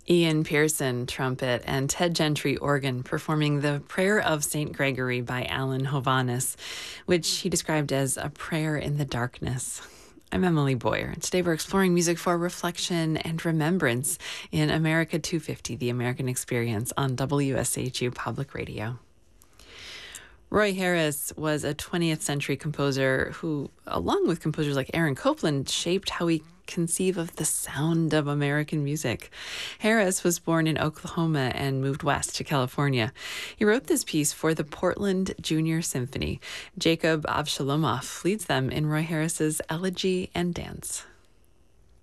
Ian Pearson, trumpet, and Ted Gentry, organ, performing the Prayer of St. Gregory by Alan Hovhaness, which he described as a prayer in the darkness. I'm Emily Boyer. Today we're exploring music for reflection and remembrance in America 250, the American Experience on WSHU Public Radio. Roy Harris was a 20th century composer who, along with composers like Aaron Copland, shaped how we conceive of the sound of American music. Harris was born in Oklahoma and moved west to California. He wrote this piece for the Portland Junior Symphony. Jacob Avshalomoff leads them in Roy Harris's Elegy and Dance.